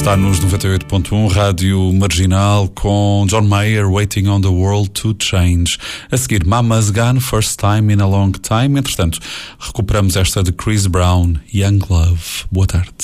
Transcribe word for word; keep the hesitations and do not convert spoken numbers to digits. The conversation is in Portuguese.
Está nos noventa e oito ponto um, Rádio Marginal, com John Mayer, Waiting on the World to Change. A seguir, Mama's Gone, First Time in a Long Time. Entretanto, recuperamos esta de Chris Brown, Young Love. Boa tarde.